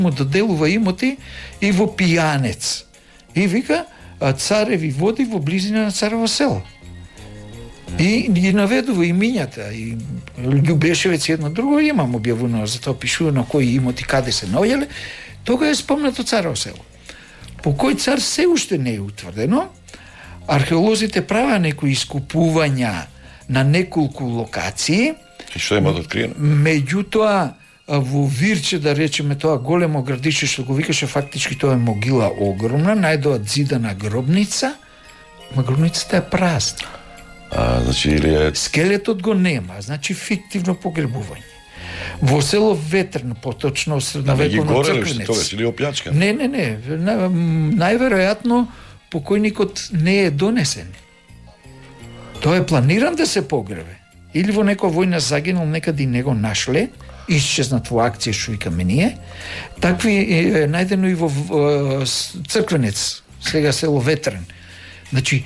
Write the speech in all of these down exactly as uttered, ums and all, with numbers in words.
му доделува имоти и во Пијанец. И вика, цареви води во близина на Царево село. И ги наведува имињата, и Љубешевец едно друго имам објавено, затоа пишува на кои имоти каде се наоѓале, тога е спомнато Царево село. По кој цар се уште не е утврдено. Археолозите праваа некои искупувања на неколку локации. И што има да откриено? Меѓутоа, во Вирче, да речеме, тоа големо градище што го викаше, фактички тоа е могила огромна, најдоа зидана гробница, ма гробницата е празна. А, значи, или е... Скелетот го нема, значи фиктивно погребување. Во село Ветрно, поточно средновековно Црквенец. Тогаш или опјачка? Не, не, не. Најверојатно покојникот не е донесен. Тој е планиран да се погребе. Или во некоја војна загинал, некаде и не го нашле, исчезнат во акција, што викаме ние. Такви е најдено и во Црквенец, сега село Ветрен. Значи,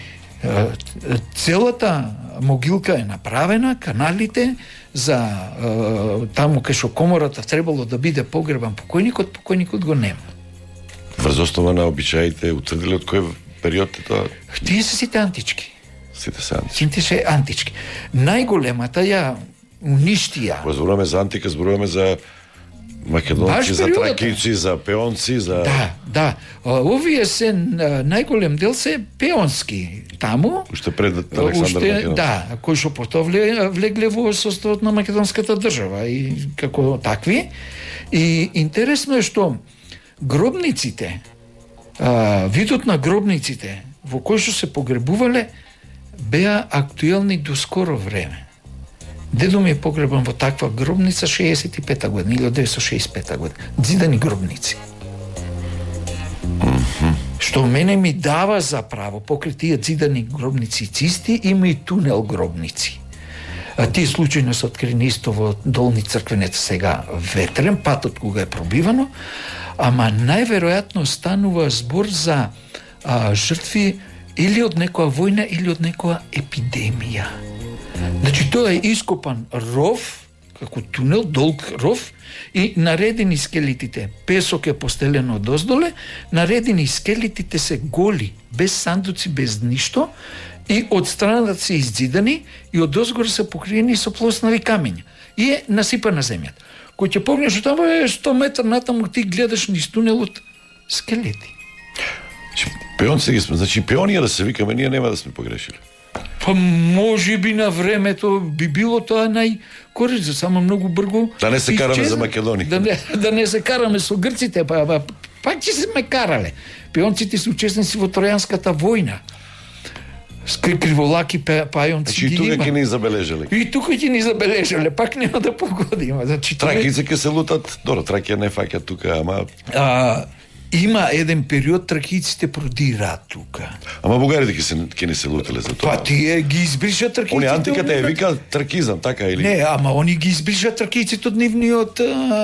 целата могилка е направена, каналите за таму кај што комората требало да биде погребан покојникот, покојникот го нема. Врз основа на обичаите утврдили од кој период е тоа? Тие се сите антички. Сите се антички. Сите се антички. Најголемата ја уништија. Кога зборуваме за антика, зборуваме за македонци, за тракијци, за пеонци, за... Да, да. Овие се, најголем дел се пеонски таму. Уште пред Александар Македонски. Да, кои што потоа влегле во составот на македонската држава и како такви. И интересно е што гробниците, видот на гробниците во кои што се погребувале беа актуелни до скоро време. Дедо ми е погребан во таква гробница шеесет и пета година, или деветстотини шеесет и пета година. Зидани гробници. Mm-hmm. Што мене ми дава за право, покрај тие зидани гробници цисти, има и тунел гробници. А тие случајно се открени исто во Долни Црквенец, сега Ветрен, патот кога е пробивано, ама најверојатно станува збор за а, жртви или од некоја војна, или од некоја епидемија. Значи, тоа е ископан ров, како тунел, долг ров, и наредени скелетите. Песок е постелено доздоле, наредени скелетите се голи, без сандуци, без ништо, и од страната се иззидани, и од озгора се покриени со плоснави камења. И е насипана земјата. Кој ќе погнеш, таму е сто метра натаму, ти гледаш низ тунелот скелети. Пеонци ги сме, значи пеонија да се викаме, ние нема да сме погрешили. Па може би на времето би било тоа најкорисно, само многу брго. Да не се караме за Македонија. Да не, да не се караме со грците, па, па, па ќе се ме карале. Пеонците се учесници во Тројанската војна. Криволаки пајонци ги има. И тука ќе ни забележале. И тука ќе ни забележале, пак нема да погодиме. Значи, тракијци ќе се лутат, добро, тракија не фаќа тука, ама... А, има еден период тракијците продираат тука. Ама бугарите ќе се ќе не се лутеле за тоа. Па тие ги избриша тракијците. Они антиката е вика тракизам, така или? Не, ама они ги избриша тракијците од нивниот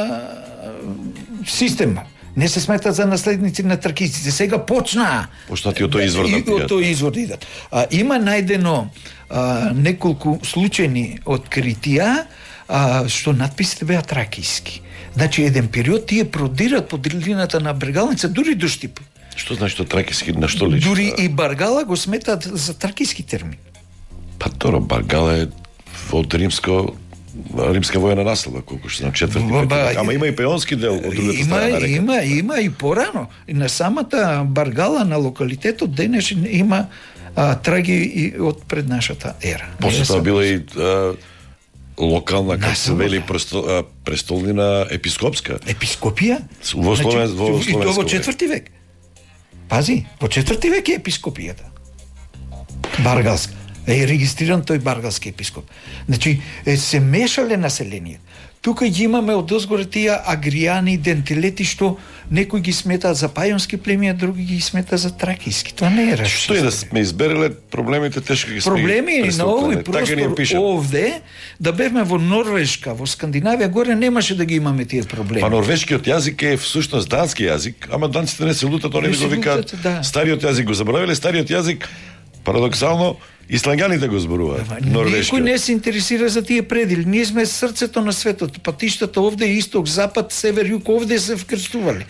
система. Не се сметат за наследници на тракијците. Сега почнаа. Пошто ти од тој извор да од тој извор идат. А, има најдено а, неколку случајни откритија а, што надписите беа тракијски. Значи, еден период тие продират по длината на Баргалница, дури до Штип. Што значи што тракијски, на што личи? Дури и Баргала го сметат за тракијски термин. Па добро, Баргала е од римско римска војна населба, колку што знам, четврти, пети. Ама има и пеонски дел од другата страна на реката. Има, има и порано. И на самата Баргала, на локалитетот денеш има а, траги и од пред нашата ера. После тоа била и а, локална, како се вели, престол, престолнина епископска. Епископија? Во Словен, значи, во и тоа во четврти век. Пази, во четврти век е епископијата. Баргалска. Е регистриран тој баргалски епископ. Значи, е, се мешале население. Тука ги имаме од озгоре тие агријани идентилети што некои ги сметаат за пајонски племија, други ги сметаат за тракијски. Тоа не е рашно. Што и да сме избереле, проблемите тешко ги сме. Проблеми на овој простор овде, да бевме во Норвешка, во Скандинавија, горе немаше да ги имаме тие проблеми. Па норвешкиот јазик е всушност дански јазик, ама данците не се лутат, они го викаат да. Стариот јазик го заборавиле, стариот јазик парадоксално Исланѓаните го зборуваат. Норвешки. Никој не се интересира за тие предели. Ние сме срцето на светот. Патиштата овде, исток, запад, север, југ, овде се вкрстували.